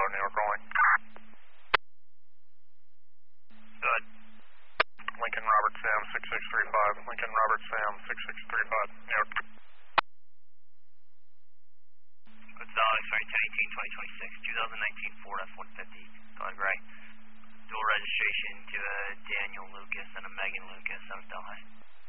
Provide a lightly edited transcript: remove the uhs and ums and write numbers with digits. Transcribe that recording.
New York rolling. Good. Lincoln Robert Sam 6635. Lincoln Robert Sam 6635. New York. Good solid, sorry, 10/18/2026, 2019 Ford F-150, going gray. Dual registration to a Daniel Lucas and a Megan Lucas, Sunstone High.